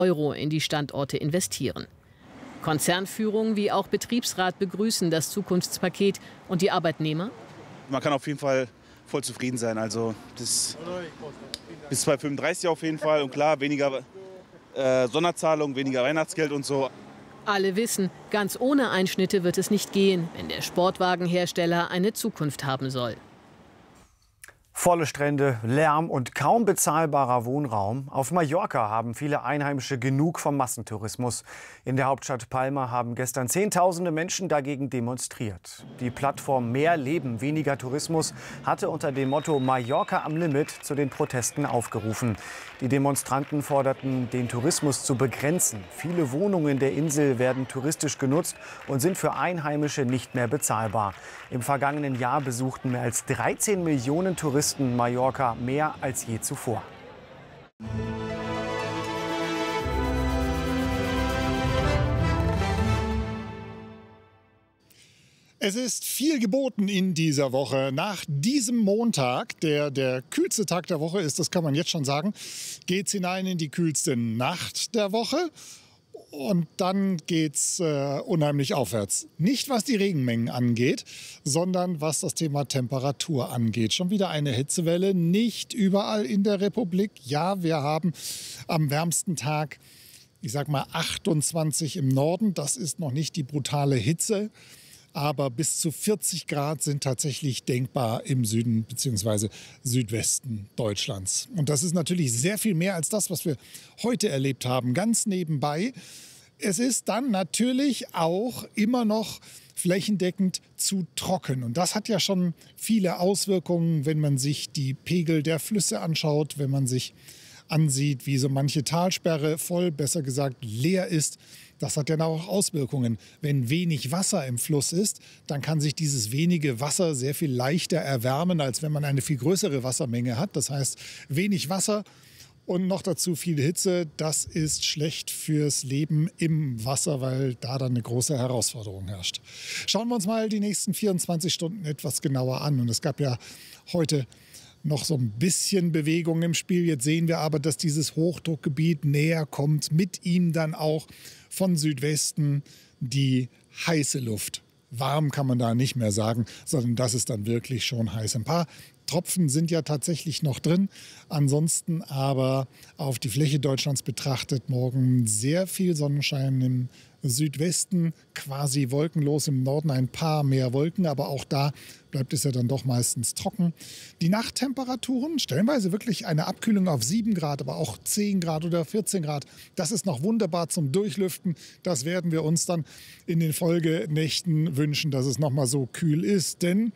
Euro in die Standorte investieren. Konzernführung wie auch Betriebsrat begrüßen das Zukunftspaket und die Arbeitnehmer. Man kann auf jeden Fall voll zufrieden sein. Also das bis 2035 auf jeden Fall. Und klar, weniger Sonderzahlung, weniger Weihnachtsgeld und so. Alle wissen, ganz ohne Einschnitte wird es nicht gehen, wenn der Sportwagenhersteller eine Zukunft haben soll. Volle Strände, Lärm und kaum bezahlbarer Wohnraum. Auf Mallorca haben viele Einheimische genug vom Massentourismus. In der Hauptstadt Palma haben gestern Zehntausende Menschen dagegen demonstriert. Die Plattform Mehr Leben, weniger Tourismus hatte unter dem Motto Mallorca am Limit zu den Protesten aufgerufen. Die Demonstranten forderten, den Tourismus zu begrenzen. Viele Wohnungen der Insel werden touristisch genutzt und sind für Einheimische nicht mehr bezahlbar. Im vergangenen Jahr besuchten mehr als 13 Millionen Touristen Mallorca, mehr als je zuvor. Es ist viel geboten in dieser Woche. Nach diesem Montag, der kühlste Tag der Woche ist, das kann man jetzt schon sagen, geht es hinein in die kühlste Nacht der Woche. Und dann geht's unheimlich aufwärts. Nicht was die Regenmengen angeht, sondern was das Thema Temperatur angeht. Schon wieder eine Hitzewelle, nicht überall in der Republik. Ja, wir haben am wärmsten Tag, ich sag mal 28 im Norden. Das ist noch nicht die brutale Hitze. Aber bis zu 40 Grad sind tatsächlich denkbar im Süden bzw. Südwesten Deutschlands. Und das ist natürlich sehr viel mehr als das, was wir heute erlebt haben. Ganz nebenbei, es ist dann natürlich auch immer noch flächendeckend zu trocken. Und das hat ja schon viele Auswirkungen, wenn man sich die Pegel der Flüsse anschaut, wenn man sich ansieht, wie so manche Talsperre voll, besser gesagt leer ist. Das hat dann auch Auswirkungen. Wenn wenig Wasser im Fluss ist, dann kann sich dieses wenige Wasser sehr viel leichter erwärmen, als wenn man eine viel größere Wassermenge hat. Das heißt, wenig Wasser und noch dazu viel Hitze, das ist schlecht fürs Leben im Wasser, weil da dann eine große Herausforderung herrscht. Schauen wir uns mal die nächsten 24 Stunden etwas genauer an. Und es gab ja heute noch so ein bisschen Bewegung im Spiel. Jetzt sehen wir aber, dass dieses Hochdruckgebiet näher kommt. Mit ihm dann auch von Südwesten die heiße Luft. Warm kann man da nicht mehr sagen, sondern das ist dann wirklich schon heiß. Ein paar Tropfen sind ja tatsächlich noch drin. Ansonsten aber auf die Fläche Deutschlands betrachtet morgen sehr viel Sonnenschein im Südwesten, quasi wolkenlos, im Norden ein paar mehr Wolken, aber auch da bleibt es ja dann doch meistens trocken. Die Nachttemperaturen, stellenweise wirklich eine Abkühlung auf 7 Grad, aber auch 10 Grad oder 14 Grad. Das ist noch wunderbar zum Durchlüften. Das werden wir uns dann in den Folgenächten wünschen, dass es noch mal so kühl ist. Denn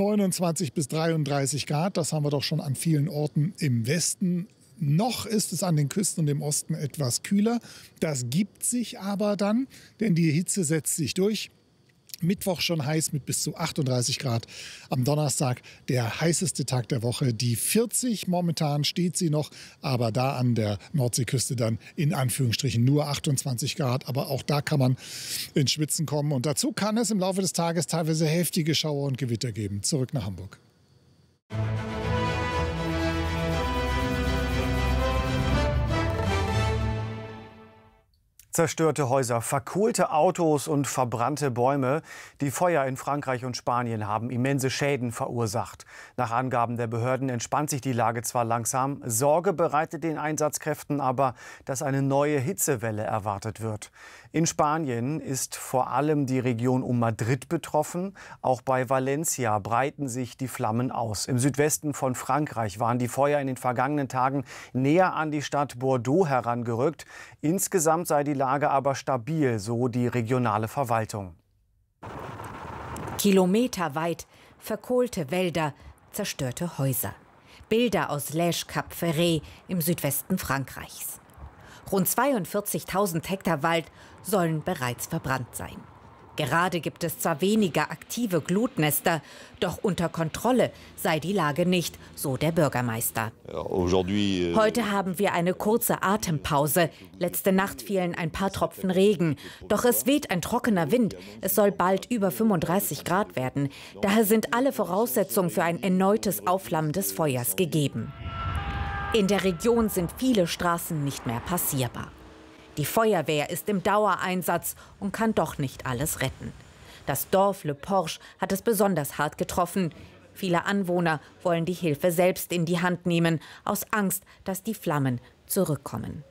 29 bis 33 Grad, das haben wir doch schon an vielen Orten im Westen. Noch ist es an den Küsten und im Osten etwas kühler. Das gibt sich aber dann, denn die Hitze setzt sich durch. Mittwoch schon heiß mit bis zu 38 Grad. Am Donnerstag der heißeste Tag der Woche. Die 40 momentan steht sie noch, aber da an der Nordseeküste dann in Anführungsstrichen nur 28 Grad. Aber auch da kann man ins Schwitzen kommen. Und dazu kann es im Laufe des Tages teilweise heftige Schauer und Gewitter geben. Zurück nach Hamburg. Zerstörte Häuser, verkohlte Autos und verbrannte Bäume. Die Feuer in Frankreich und Spanien haben immense Schäden verursacht. Nach Angaben der Behörden entspannt sich die Lage zwar langsam, Sorge bereitet den Einsatzkräften aber, dass eine neue Hitzewelle erwartet wird. In Spanien ist vor allem die Region um Madrid betroffen. Auch bei Valencia breiten sich die Flammen aus. Im Südwesten von Frankreich waren die Feuer in den vergangenen Tagen näher an die Stadt Bordeaux herangerückt. Insgesamt sei die Lage aber stabil, so die regionale Verwaltung. Kilometerweit verkohlte Wälder, zerstörte Häuser. Bilder aus Lège-Cap-Ferret im Südwesten Frankreichs. Rund 42.000 Hektar Wald sollen bereits verbrannt sein. Gerade gibt es zwar weniger aktive Glutnester, doch unter Kontrolle sei die Lage nicht, so der Bürgermeister. Heute haben wir eine kurze Atempause. Letzte Nacht fielen ein paar Tropfen Regen. Doch es weht ein trockener Wind. Es soll bald über 35 Grad werden. Daher sind alle Voraussetzungen für ein erneutes Aufflammen des Feuers gegeben. In der Region sind viele Straßen nicht mehr passierbar. Die Feuerwehr ist im Dauereinsatz und kann doch nicht alles retten. Das Dorf Le Porche hat es besonders hart getroffen. Viele Anwohner wollen die Hilfe selbst in die Hand nehmen, aus Angst, dass die Flammen zurückkommen.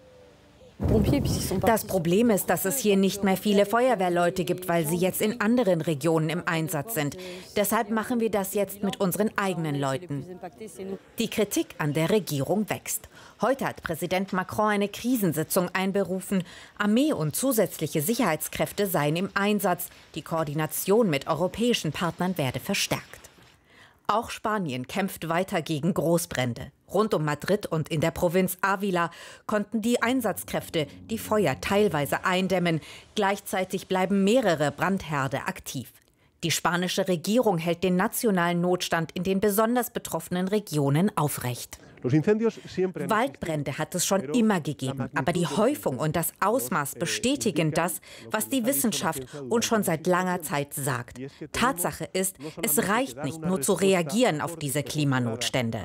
Das Problem ist, dass es hier nicht mehr viele Feuerwehrleute gibt, weil sie jetzt in anderen Regionen im Einsatz sind. Deshalb machen wir das jetzt mit unseren eigenen Leuten. Die Kritik an der Regierung wächst. Heute hat Präsident Macron eine Krisensitzung einberufen. Armee und zusätzliche Sicherheitskräfte seien im Einsatz. Die Koordination mit europäischen Partnern werde verstärkt. Auch Spanien kämpft weiter gegen Großbrände. Rund um Madrid und in der Provinz Ávila konnten die Einsatzkräfte die Feuer teilweise eindämmen. Gleichzeitig bleiben mehrere Brandherde aktiv. Die spanische Regierung hält den nationalen Notstand in den besonders betroffenen Regionen aufrecht. Waldbrände hat es schon immer gegeben, aber die Häufung und das Ausmaß bestätigen das, was die Wissenschaft uns schon seit langer Zeit sagt. Tatsache ist, es reicht nicht nur zu reagieren auf diese Klimanotstände.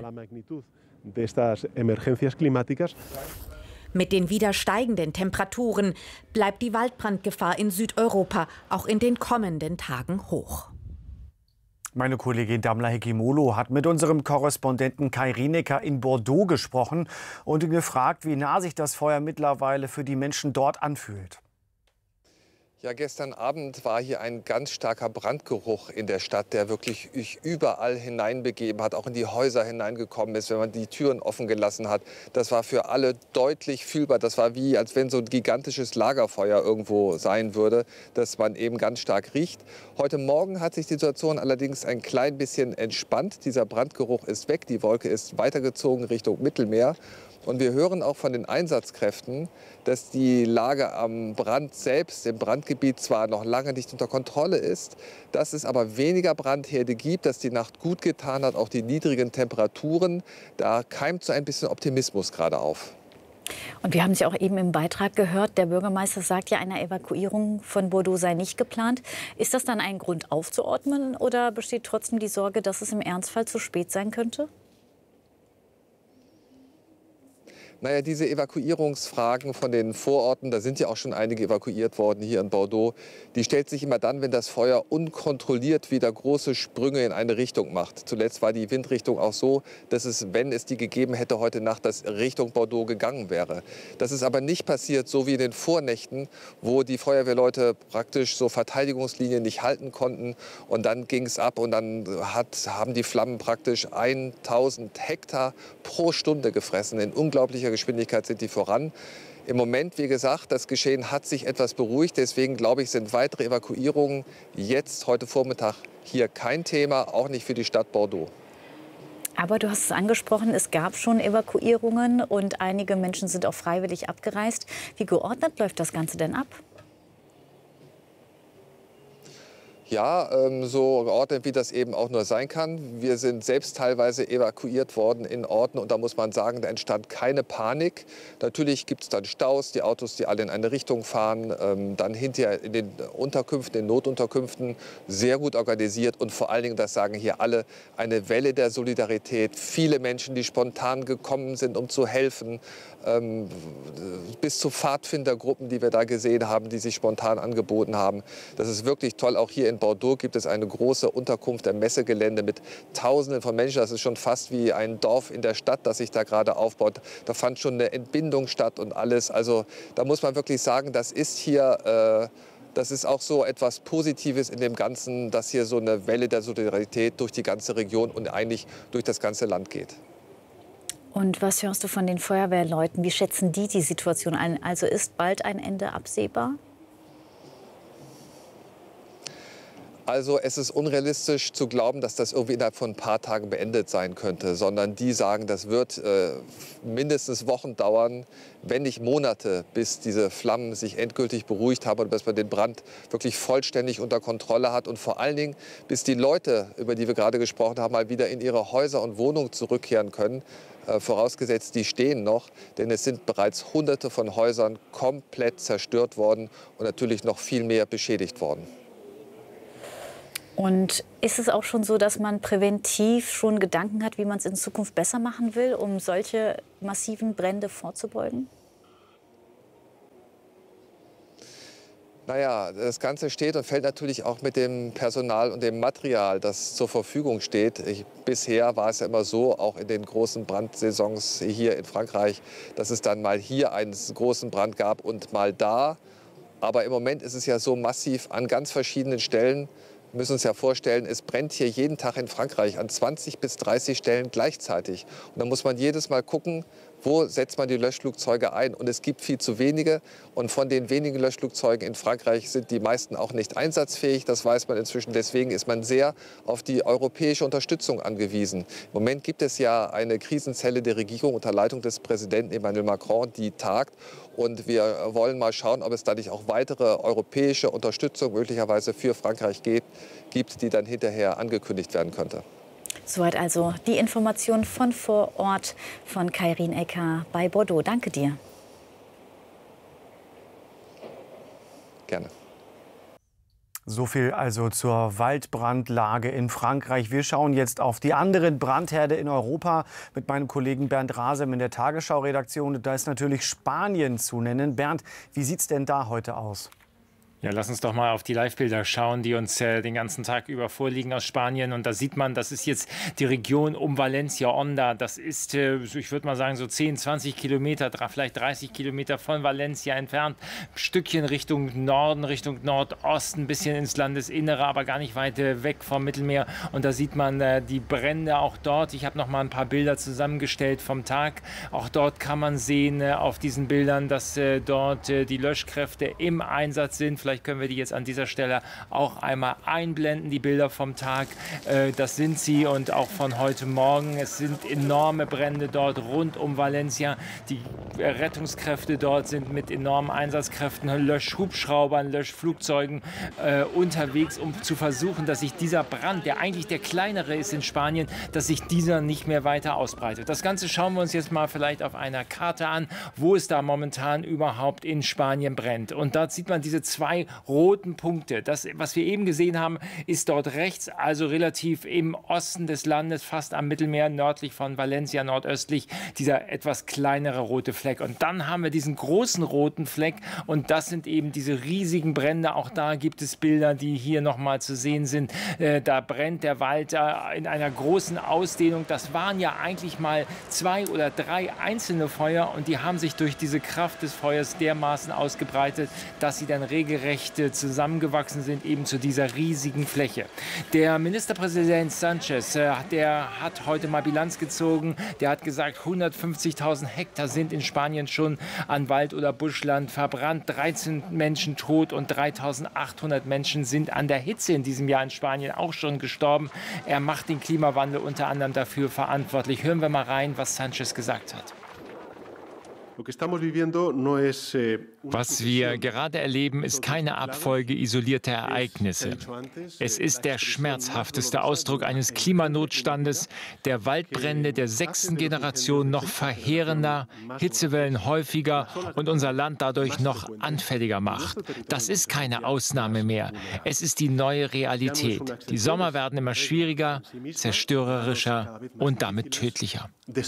Mit den wieder steigenden Temperaturen bleibt die Waldbrandgefahr in Südeuropa auch in den kommenden Tagen hoch. Meine Kollegin Damla Hekimolo hat mit unserem Korrespondenten Kai Rinecker in Bordeaux gesprochen und ihn gefragt, wie nah sich das Feuer mittlerweile für die Menschen dort anfühlt. Ja, gestern Abend war hier ein ganz starker Brandgeruch in der Stadt, der wirklich überall hineinbegeben hat, auch in die Häuser hineingekommen ist, wenn man die Türen offen gelassen hat. Das war für alle deutlich fühlbar. Das war wie, als wenn so ein gigantisches Lagerfeuer irgendwo sein würde, das man eben ganz stark riecht. Heute Morgen hat sich die Situation allerdings ein klein bisschen entspannt. Dieser Brandgeruch ist weg, die Wolke ist weitergezogen Richtung Mittelmeer. Und wir hören auch von den Einsatzkräften, dass die Lage am Brand selbst, im Brandgebiet, zwar noch lange nicht unter Kontrolle ist, dass es aber weniger Brandherde gibt, dass die Nacht gut getan hat, auch die niedrigen Temperaturen. Da keimt so ein bisschen Optimismus gerade auf. Und wir haben es ja auch eben im Beitrag gehört, der Bürgermeister sagt ja, eine Evakuierung von Bordeaux sei nicht geplant. Ist das dann ein Grund aufzuordnen oder besteht trotzdem die Sorge, dass es im Ernstfall zu spät sein könnte? Naja, diese Evakuierungsfragen von den Vororten, da sind ja auch schon einige evakuiert worden hier in Bordeaux, die stellt sich immer dann, wenn das Feuer unkontrolliert wieder große Sprünge in eine Richtung macht. Zuletzt war die Windrichtung auch so, dass es, wenn es die gegeben hätte heute Nacht, das Richtung Bordeaux gegangen wäre. Das ist aber nicht passiert, so wie in den Vornächten, wo die Feuerwehrleute praktisch so Verteidigungslinien nicht halten konnten. Und dann ging es ab und dann haben die Flammen praktisch 1000 Hektar pro Stunde gefressen. In unglaublicher Geschwindigkeit sind die voran. Im Moment, wie gesagt, das Geschehen hat sich etwas beruhigt. Deswegen, glaube ich, sind weitere Evakuierungen jetzt, heute Vormittag, hier kein Thema, auch nicht für die Stadt Bordeaux. Aber du hast es angesprochen, es gab schon Evakuierungen und einige Menschen sind auch freiwillig abgereist. Wie geordnet läuft das Ganze denn ab? Ja, so geordnet, wie das eben auch nur sein kann. Wir sind selbst teilweise evakuiert worden in Orten und da muss man sagen, da entstand keine Panik. Natürlich gibt es dann Staus, die Autos, die alle in eine Richtung fahren. Dann hinterher in den Unterkünften, in Notunterkünften, sehr gut organisiert und vor allen Dingen, das sagen hier alle, eine Welle der Solidarität. Viele Menschen, die spontan gekommen sind, um zu helfen. Bis zu Pfadfindergruppen, die wir da gesehen haben, die sich spontan angeboten haben. Das ist wirklich toll. Auch hier in Bordeaux gibt es eine große Unterkunft, ein Messegelände mit Tausenden von Menschen. Das ist schon fast wie ein Dorf in der Stadt, das sich da gerade aufbaut. Da fand schon eine Entbindung statt und alles. Also da muss man wirklich sagen, das ist hier, das ist auch so etwas Positives in dem Ganzen, dass hier so eine Welle der Solidarität durch die ganze Region und eigentlich durch das ganze Land geht. Und was hörst du von den Feuerwehrleuten? Wie schätzen die die Situation ein? Also ist bald ein Ende absehbar? Also es ist unrealistisch zu glauben, dass das irgendwie innerhalb von ein paar Tagen beendet sein könnte, sondern die sagen, das wird mindestens Wochen dauern, wenn nicht Monate, bis diese Flammen sich endgültig beruhigt haben und bis man den Brand wirklich vollständig unter Kontrolle hat und vor allen Dingen, bis die Leute, über die wir gerade gesprochen haben, mal wieder in ihre Häuser und Wohnungen zurückkehren können. Vorausgesetzt, die stehen noch, denn es sind bereits Hunderte von Häusern komplett zerstört worden und natürlich noch viel mehr beschädigt worden. Und ist es auch schon so, dass man präventiv schon Gedanken hat, wie man es in Zukunft besser machen will, um solche massiven Brände vorzubeugen? Naja, das Ganze steht und fällt natürlich auch mit dem Personal und dem Material, das zur Verfügung steht. Bisher war es ja immer so, auch in den großen Brandsaisons hier in Frankreich, dass es dann mal hier einen großen Brand gab und mal da. Aber im Moment ist es ja so massiv an ganz verschiedenen Stellen. Wir müssen uns ja vorstellen, es brennt hier jeden Tag in Frankreich an 20 bis 30 Stellen gleichzeitig. Und da muss man jedes Mal gucken, wo setzt man die Löschflugzeuge ein. Und es gibt viel zu wenige. Und von den wenigen Löschflugzeugen in Frankreich sind die meisten auch nicht einsatzfähig. Das weiß man inzwischen. Deswegen ist man sehr auf die europäische Unterstützung angewiesen. Im Moment gibt es ja eine Krisenzelle der Regierung unter Leitung des Präsidenten Emmanuel Macron, die tagt. Und wir wollen mal schauen, ob es da nicht auch weitere europäische Unterstützung möglicherweise für Frankreich gibt, die dann hinterher angekündigt werden könnte. Soweit also die Information von vor Ort von Kairin Ecker bei Bordeaux. Danke dir. Gerne. So viel also zur Waldbrandlage in Frankreich. Wir schauen jetzt auf die anderen Brandherde in Europa mit meinem Kollegen Bernd Rasem in der Tagesschau-Redaktion. Da ist natürlich Spanien zu nennen. Bernd, wie sieht es denn da heute aus? Ja, lass uns doch mal auf die Live-Bilder schauen, die uns den ganzen Tag über vorliegen aus Spanien. Und da sieht man, das ist jetzt die Region um Valencia Honda. Das ist, ich würde mal sagen, so 10, 20 Kilometer, vielleicht 30 Kilometer von Valencia entfernt. Ein Stückchen Richtung Norden, Richtung Nordosten, ein bisschen ins Landesinnere, aber gar nicht weit weg vom Mittelmeer. Und da sieht man die Brände auch dort. Ich habe noch mal ein paar Bilder zusammengestellt vom Tag. Auch dort kann man sehen auf diesen Bildern, dass dort die Löschkräfte im Einsatz sind. Vielleicht können wir die jetzt an dieser Stelle auch einmal einblenden, die Bilder vom Tag. Das sind sie und auch von heute Morgen. Es sind enorme Brände dort rund um Valencia. Die Rettungskräfte dort sind mit enormen Einsatzkräften, Löschhubschraubern, Löschflugzeugen unterwegs, um zu versuchen, dass sich dieser Brand, der eigentlich der kleinere ist in Spanien, dass sich dieser nicht mehr weiter ausbreitet. Das Ganze schauen wir uns jetzt mal vielleicht auf einer Karte an, wo es da momentan überhaupt in Spanien brennt. Und dort sieht man diese zwei roten Punkte. Das, was wir eben gesehen haben, ist dort rechts, also relativ im Osten des Landes, fast am Mittelmeer, nördlich von Valencia, nordöstlich, dieser etwas kleinere rote Fleck. Und dann haben wir diesen großen roten Fleck und das sind eben diese riesigen Brände. Auch da gibt es Bilder, die hier nochmal zu sehen sind. Da brennt der Wald in einer großen Ausdehnung. Das waren ja eigentlich mal 2 oder 3 einzelne Feuer und die haben sich durch diese Kraft des Feuers dermaßen ausgebreitet, dass sie dann regelrecht zusammengewachsen sind, eben zu dieser riesigen Fläche. Der Ministerpräsident Sanchez, der hat heute mal Bilanz gezogen. Der hat gesagt, 150.000 Hektar sind in Spanien schon an Wald- oder Buschland verbrannt. 13 Menschen tot und 3.800 Menschen sind an der Hitze in diesem Jahr in Spanien auch schon gestorben. Er macht den Klimawandel unter anderem dafür verantwortlich. Hören wir mal rein, was Sanchez gesagt hat. Was wir gerade erleben, ist keine Abfolge isolierter Ereignisse. Es ist der schmerzhafteste Ausdruck eines Klimanotstandes, der Waldbrände der 6. Generation noch verheerender, Hitzewellen häufiger und unser Land dadurch noch anfälliger macht. Das ist keine Ausnahme mehr. Es ist die neue Realität. Die Sommer werden immer schwieriger, zerstörerischer und damit tödlicher.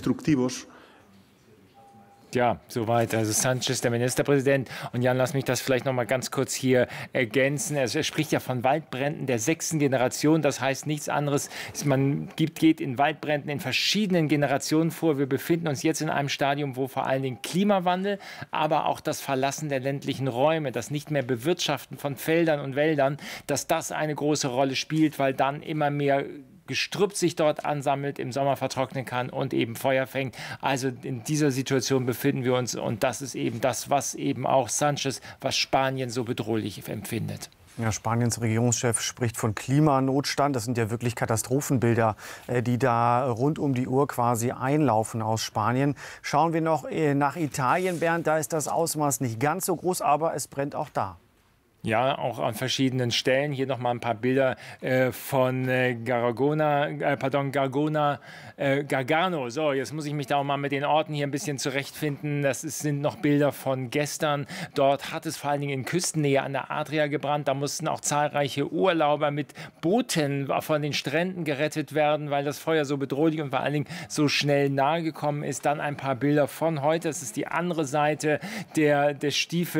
Ja, soweit. Also Sanchez, der Ministerpräsident. Und Jan, lass mich das vielleicht noch mal ganz kurz hier ergänzen. Er spricht ja von Waldbränden der 6. Generation. Das heißt nichts anderes. Man geht in Waldbränden in verschiedenen Generationen vor. Wir befinden uns jetzt in einem Stadium, wo vor allen Dingen Klimawandel, aber auch das Verlassen der ländlichen Räume, das nicht mehr Bewirtschaften von Feldern und Wäldern, dass das eine große Rolle spielt, weil dann immer mehr Gestrüpp sich dort ansammelt, im Sommer vertrocknen kann und eben Feuer fängt. Also in dieser Situation befinden wir uns und das ist eben das, was eben auch Sanchez, was Spanien so bedrohlich empfindet. Ja, Spaniens Regierungschef spricht von Klimanotstand. Das sind ja wirklich Katastrophenbilder, die da rund um die Uhr quasi einlaufen aus Spanien. Schauen wir noch nach Italien, Bernd. Da ist das Ausmaß nicht ganz so groß, aber es brennt auch da. Ja, auch an verschiedenen Stellen. Hier noch mal ein paar Bilder von Gargano. So, jetzt muss ich mich da auch mal mit den Orten hier ein bisschen zurechtfinden. Sind noch Bilder von gestern. Dort hat es vor allen Dingen in Küstennähe an der Adria gebrannt. Da mussten auch zahlreiche Urlauber mit Booten von den Stränden gerettet werden, weil das Feuer so bedrohlich und vor allen Dingen so schnell nahe gekommen ist. Dann ein paar Bilder von heute. Das ist die andere Seite des Stiefels.